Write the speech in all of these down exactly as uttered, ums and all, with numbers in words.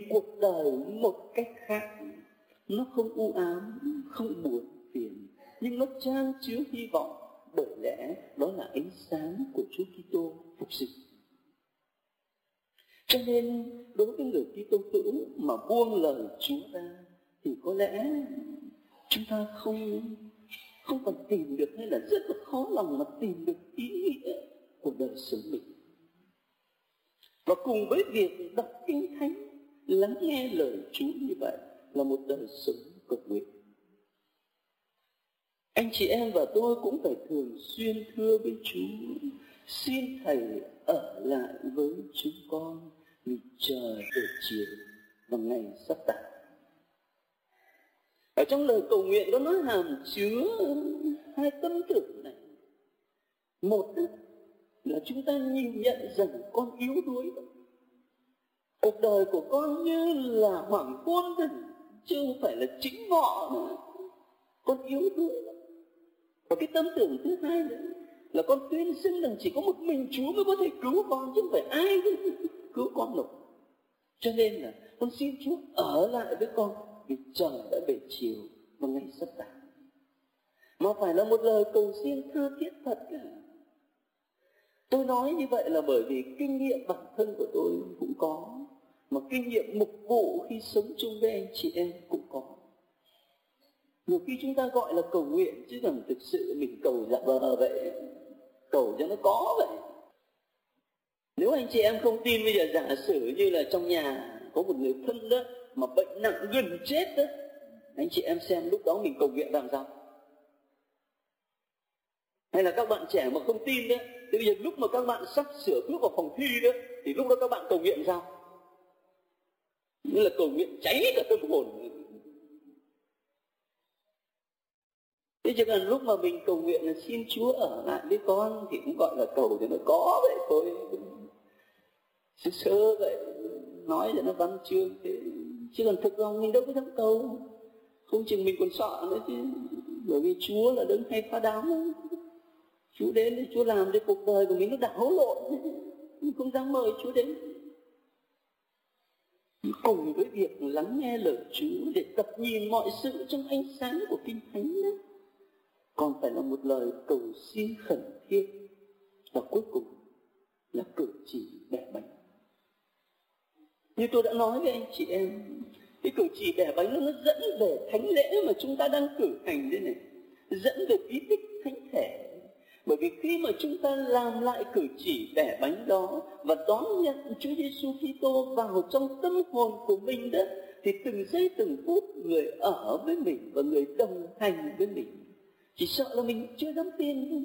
cuộc đời một cách khác. Nó không u ám, không buồn phiền, nhưng nó chan chứa hy vọng, bởi lẽ đó là ánh sáng của Chúa Kitô phục sinh. Cho nên đối với người Kitô hữu mà buông lời Chúa ra thì có lẽ chúng ta không không còn tìm được, hay là rất là khó lòng mà tìm được ý nghĩa của đời sống mình. Và cùng với việc đọc Kinh Thánh, lắng nghe lời Chúa như vậy là một đời sống cầu nguyện. Anh chị em và tôi cũng phải thường xuyên thưa với Chúa: xin Thầy ở lại với chúng con vì chờ về chiều và ngày sắp tàn. Ở trong lời cầu nguyện đó, nó hàm chứa hai tâm tưởng này. Một là chúng ta nhìn nhận rằng con yếu đuối, cuộc đời của con như là hoàng hôn thôi, chứ không phải là chính ngọ nữa. Con yếu đuối. Và cái tâm tưởng thứ hai nữa là con tuyên xưng rằng chỉ có một mình Chúa mới có thể cứu con, chứ không phải ai cứu con được. Cho nên là con xin Chúa ở lại với con vì trời đã về chiều và ngày sắp tàn. Mà phải là một lời cầu xin tha thiết thật cả. Tôi nói như vậy là bởi vì kinh nghiệm bản thân của tôi cũng có, mà kinh nghiệm mục vụ khi sống chung với anh chị em cũng có. Nhiều khi chúng ta gọi là cầu nguyện, chứ còn thực sự mình cầu giả vờ vậy, cầu cho nó có vậy. Nếu anh chị em không tin, bây giờ giả sử như là trong nhà có một người thân đó mà bệnh nặng gần chết đó, anh chị em xem lúc đó mình cầu nguyện làm sao? Hay là các bạn trẻ mà không tin đó, thì bây giờ lúc mà các bạn sắp sửa bước vào phòng thi đó, thì lúc đó các bạn cầu nguyện sao? Như là cầu nguyện cháy cả tâm hồn. Thế chứ còn lúc mà mình cầu nguyện là xin Chúa ở lại với con thì cũng gọi là cầu cho nó có vậy thôi. Sơ sơ vậy, nói cho nó văn chương thế. Chứ còn thực lòng mình đâu có dám cầu. Không chừng mình còn sợ nữa chứ. Bởi vì Chúa là đấng hay phá đám. Chúa đến thì Chúa làm cho cuộc đời của mình nó đảo lộn. Mình không dám mời Chúa đến. Cùng với việc lắng nghe lời Chúa để tập nhìn mọi sự trong ánh sáng của Kinh Thánh đó, còn phải là một lời cầu xin khẩn thiết. Và cuối cùng là cử chỉ bẻ bánh. Như tôi đã nói với anh chị em, cái cử chỉ bẻ bánh nó dẫn về thánh lễ mà chúng ta đang cử hành đây này, dẫn về bí tích thánh thể. Bởi vì khi mà chúng ta làm lại cử chỉ bẻ bánh đó và đón nhận Chúa Giêsu Kitô vào trong tâm hồn của mình đó, thì từng giây từng phút người ở với mình và người đồng hành với mình. Chỉ sợ là mình chưa dám tin.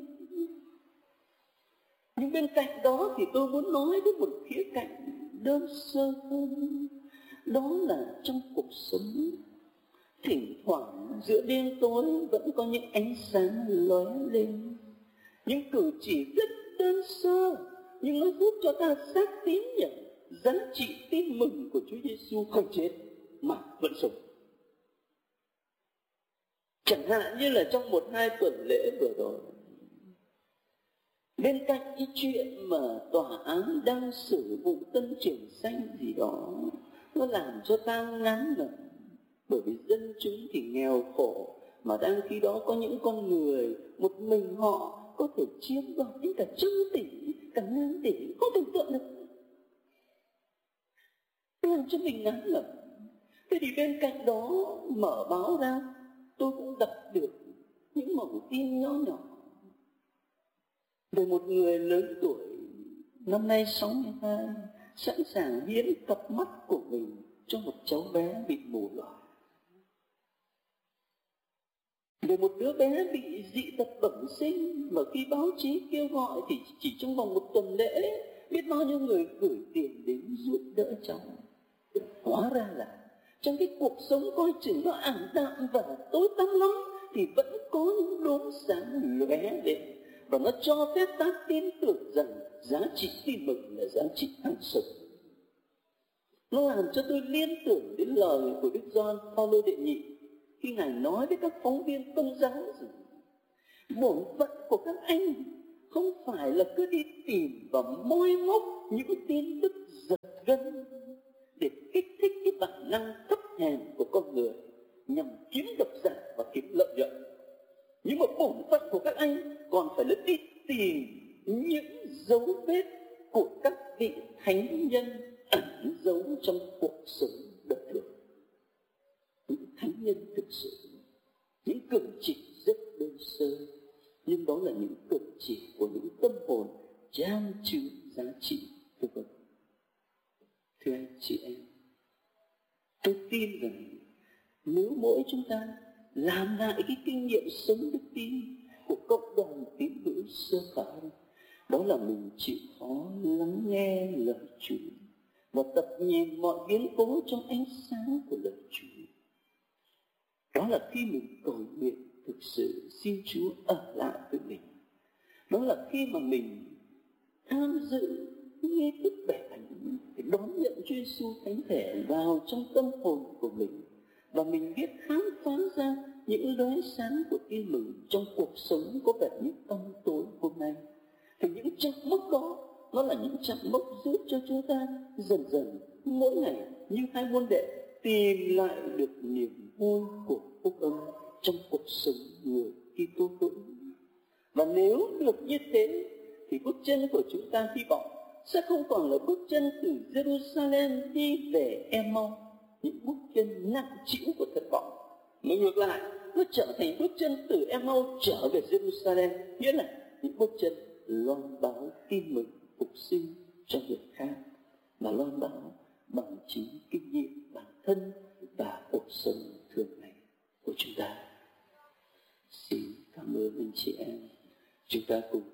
Nhưng bên cạnh đó thì tôi muốn nói đến một khía cạnh đơn sơ hơn. Đó là trong cuộc sống, thỉnh thoảng giữa đêm tối vẫn có những ánh sáng lóe lên. Những cử chỉ rất đơn sơ, nhưng nó giúp cho ta xác tín nhận giá trị tin mừng của Chúa Giêsu không chết mà vẫn sống. Chẳng hạn như là trong một hai tuần lễ vừa rồi, bên cạnh cái chuyện mà tòa án đang xử vụ Tân Trường Xanh gì đó, nó làm cho ta ngán ngẩm. Bởi vì dân chúng thì nghèo khổ, mà đang khi đó có những con người một mình họ có thể chiếm đoạt đến cả trăm tỷ, cả ngàn tỷ, không tưởng tượng được. Làm cho mình ngán ngẩm. Thế thì bên cạnh đó mở báo ra, tôi cũng đọc được những mẩu tin nhỏ nhỏ về một người lớn tuổi, năm nay sáu mươi hai, sẵn sàng hiến cặp mắt của mình cho một cháu bé bị mù lòa. Về một đứa bé bị dị tật bẩm sinh mà khi báo chí kêu gọi thì chỉ trong vòng một tuần lễ biết bao nhiêu người gửi tiền đến giúp đỡ cháu. Hóa ra là trong cái cuộc sống coi chừng nó ảm đạm và tối tăm lắm thì vẫn có những đốm sáng lóe lên, và nó cho phép ta tin tưởng rằng giá trị tin mừng là giá trị hàng sống. Nó làm cho tôi liên tưởng đến lời của Đức Gioan Phaolô đệ nhị khi Ngài nói với các phóng viên Công giáo rằng bổn phận của các anh không phải là cứ đi tìm và moi móc những tin tức giật gân để kích thích cái năng thấp hèn của con người nhằm kiếm độc giả và kiếm lợi nhuận. Nhưng mà bổn phận của các anh còn phải là đi tìm những dấu vết của các vị thánh nhân ẩn giấu trong cuộc sống đời thường. Những thánh nhân thực sự, những cử chỉ rất đơn sơ, nhưng đó là những cử chỉ của những tâm hồn chan chứa giá trị vô vân. Thưa anh chị em, tôi tin rằng nếu mỗi chúng ta làm lại cái kinh nghiệm sống đức tin của cộng đồng tín hữu sơ khởi, đó là mình chịu khó lắng nghe lời Chúa và tập nhìn mọi biến cố trong ánh sáng của lời Chúa. Đó là khi mình cầu nguyện thực sự xin Chúa ở lại với mình. Đó là khi mà mình tham dự nghi thức bẻ bánh để đón nhận Chúa Giêsu thánh thể vào trong tâm hồn của mình, và mình biết khám phá ra những lóe sáng của tin mừng trong cuộc sống có vẻ như tăm tối hôm nay. Thì những chặng mốc đó, nó là những chặng mốc giúp cho chúng ta dần dần mỗi ngày như hai môn đệ tìm lại được niềm vui của phúc âm trong cuộc sống người Kitô hữu. Và nếu được như thế thì bước chân của chúng ta hy vọng sẽ không còn là bước chân từ Jerusalem đi về Emau, những bước chân nặng trĩu của thất vọng, mà ngược lại nó trở thành bước chân từ Emau trở về Jerusalem, nghĩa là những bước chân loan báo tin mừng phục sinh cho người khác, mà loan báo bằng chính kinh nghiệm bản thân và cuộc sống thường ngày của chúng ta. Xin cảm ơn anh chị em, chúng ta cùng